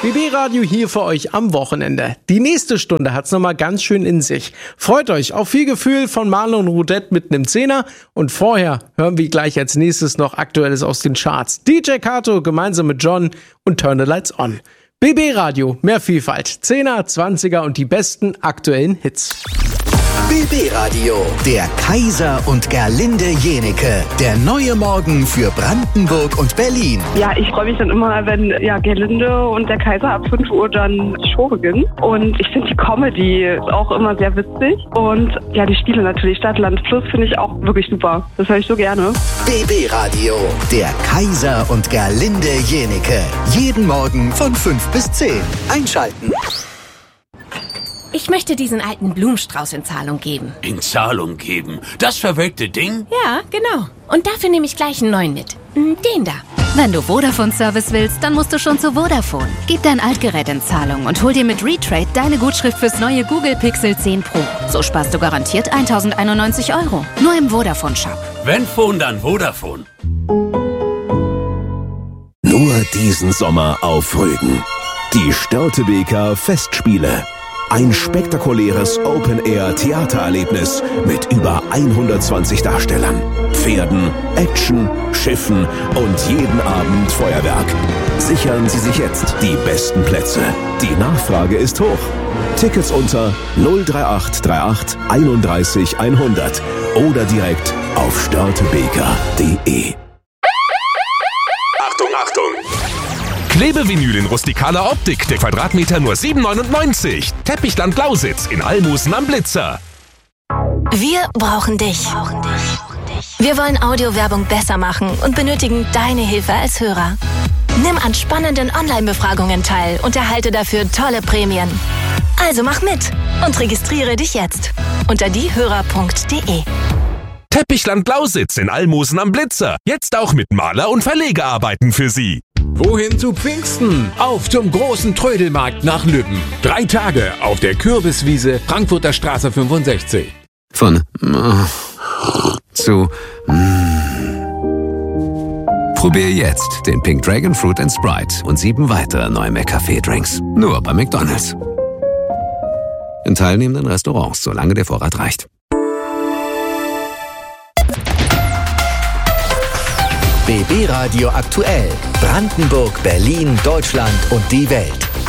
BB Radio hier für euch am Wochenende. Die nächste Stunde hat's nochmal ganz schön in sich. Freut euch auf viel Gefühl von Marlon Roudette mitten im Zehner. Und vorher hören wir gleich als nächstes noch Aktuelles aus den Charts. DJ Kato gemeinsam mit John und Turn the Lights On. BB Radio, mehr Vielfalt, 10er, 20er und die besten aktuellen Hits. BB Radio, der Kaiser und Gerlinde Jenike, der neue Morgen für Brandenburg und Berlin. Ja, ich freue mich dann immer, wenn Gerlinde und der Kaiser ab 5 Uhr dann die Show beginnen. Und ich finde die Comedy ist auch immer sehr witzig. Und ja, die Spiele natürlich, Stadt, Land, Fluss, finde ich auch wirklich super. Das höre ich so gerne. BB Radio, der Kaiser und Gerlinde Jenike. Jeden Morgen von 5 bis 10. Einschalten. Ich möchte diesen alten Blumenstrauß in Zahlung geben. In Zahlung geben? Das verwelkte Ding? Ja, genau. Und dafür nehme ich gleich einen neuen mit. Den da. Wenn du Vodafone-Service willst, dann musst du schon zu Vodafone. Gib dein Altgerät in Zahlung und hol dir mit Retrade deine Gutschrift fürs neue Google Pixel 10 Pro. So sparst du garantiert 1.091 €. Nur im Vodafone-Shop. Wenn Phone, dann Vodafone. Nur diesen Sommer auf Rügen. Die Störtebeker Festspiele. Ein spektakuläres Open-Air-Theatererlebnis mit über 120 Darstellern, Pferden, Action, Schiffen und jeden Abend Feuerwerk. Sichern Sie sich jetzt die besten Plätze. Die Nachfrage ist hoch. Tickets unter 03838 31 100 oder direkt auf störtebeker.de. Achtung, Achtung! Klebevinyl in rustikaler Optik, der Quadratmeter nur 7,99. Teppichland Lausitz in Almusen am Blitzer. Wir brauchen dich. Wir wollen Audiowerbung besser machen und benötigen deine Hilfe als Hörer. Nimm an spannenden Online-Befragungen teil und erhalte dafür tolle Prämien. Also mach mit und registriere dich jetzt unter diehörer.de. Teppichland Lausitz in Almusen am Blitzer. Jetzt auch mit Maler- und Verlegearbeiten für Sie. Wohin zu Pfingsten? Auf zum großen Trödelmarkt nach Lübben. 3 Tage auf der Kürbiswiese, Frankfurter Straße 65. Von zu Probier jetzt den Pink Dragon Fruit & Sprite und 7 weitere neue McCafé-Drinks. Nur bei McDonald's. In teilnehmenden Restaurants, solange der Vorrat reicht. BB Radio aktuell. Brandenburg, Berlin, Deutschland und die Welt.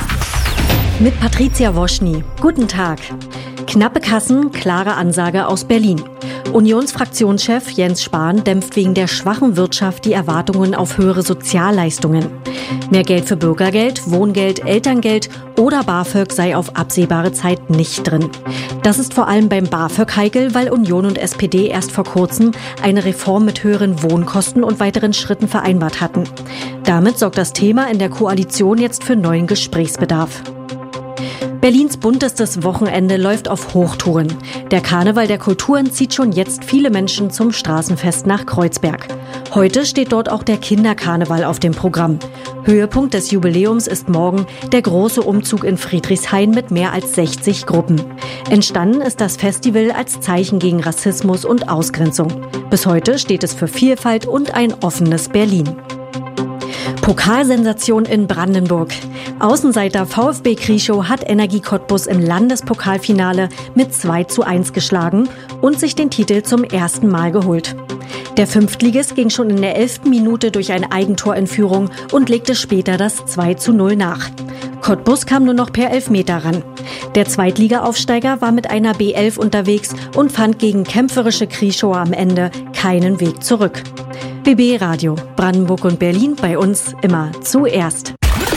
Mit Patricia Woschny. Guten Tag. Knappe Kassen, klare Ansage aus Berlin. Unionsfraktionschef Jens Spahn dämpft wegen der schwachen Wirtschaft die Erwartungen auf höhere Sozialleistungen. Mehr Geld für Bürgergeld, Wohngeld, Elterngeld oder BAföG sei auf absehbare Zeit nicht drin. Das ist vor allem beim BAföG heikel, weil Union und SPD erst vor kurzem eine Reform mit höheren Wohnkosten und weiteren Schritten vereinbart hatten. Damit sorgt das Thema in der Koalition jetzt für neuen Gesprächsbedarf. Berlins buntestes Wochenende läuft auf Hochtouren. Der Karneval der Kulturen zieht schon jetzt viele Menschen zum Straßenfest nach Kreuzberg. Heute steht dort auch der Kinderkarneval auf dem Programm. Höhepunkt des Jubiläums ist morgen der große Umzug in Friedrichshain mit mehr als 60 Gruppen. Entstanden ist das Festival als Zeichen gegen Rassismus und Ausgrenzung. Bis heute steht es für Vielfalt und ein offenes Berlin. Pokalsensation in Brandenburg. Außenseiter VfB Krieschow hat Energie Cottbus im Landespokalfinale mit 2:1 geschlagen und sich den Titel zum ersten Mal geholt. Der Fünftligist ging schon in der 11. Minute durch ein Eigentor in Führung und legte später das 2:0 nach. Cottbus kam nur noch per Elfmeter ran. Der Zweitliga-Aufsteiger war mit einer B11 unterwegs und fand gegen kämpferische Krieschower am Ende keinen Weg zurück. BB Radio, Brandenburg und Berlin, bei uns immer zuerst.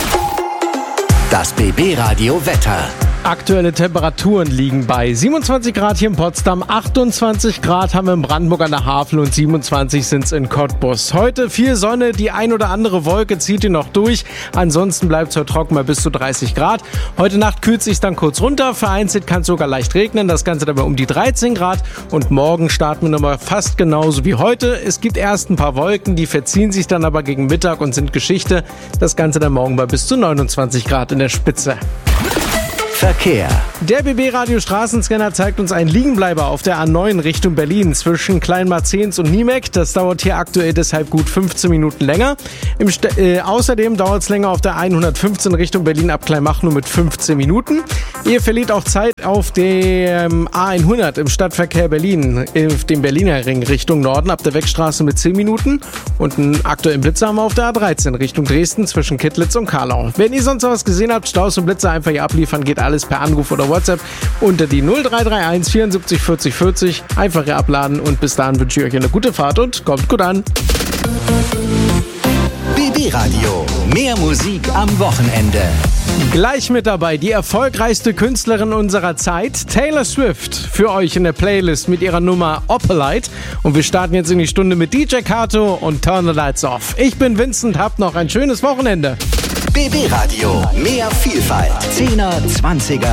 Das BB Radio Wetter. Aktuelle Temperaturen liegen bei 27 Grad hier in Potsdam, 28 Grad haben wir in Brandenburg an der Havel und 27 sind es in Cottbus. Heute viel Sonne, die ein oder andere Wolke zieht hier noch durch. Ansonsten bleibt es heute trocken bei bis zu 30 Grad. Heute Nacht kühlt es sich dann kurz runter, vereinzelt kann es sogar leicht regnen, das Ganze dabei um die 13 Grad. Und morgen starten wir nochmal fast genauso wie heute. Es gibt erst ein paar Wolken, die verziehen sich dann aber gegen Mittag und sind Geschichte. Das Ganze dann morgen bei bis zu 29 Grad in der Spitze. Verkehr. Der BB-Radio Straßenscanner zeigt uns einen Liegenbleiber auf der A9 Richtung Berlin zwischen Kleinmarzens und Niemek. Das dauert hier aktuell deshalb gut 15 Minuten länger. Außerdem dauert es länger auf der 115 Richtung Berlin ab Kleinmach nur mit 15 Minuten. Ihr verliert auch Zeit auf dem A100 im Stadtverkehr Berlin, auf dem Berliner Ring Richtung Norden ab der Wegstraße mit 10 Minuten. Und einen aktuellen Blitzer haben wir auf der A13 Richtung Dresden zwischen Kittlitz und Karlau. Wenn ihr sonst was gesehen habt, Staus und Blitzer einfach hier abliefern, geht alles per Anruf oder WhatsApp unter die 0331 74 40 40. Einfach hier abladen und bis dahin wünsche ich euch eine gute Fahrt und kommt gut an. BB Radio. Mehr Musik am Wochenende. Gleich mit dabei die erfolgreichste Künstlerin unserer Zeit, Taylor Swift, für euch in der Playlist mit ihrer Nummer Opalite. Und wir starten jetzt in die Stunde mit DJ Kato und Turn the Lights Off. Ich bin Vincent, habt noch ein schönes Wochenende. BB Radio. Mehr Vielfalt. 10er, 20er.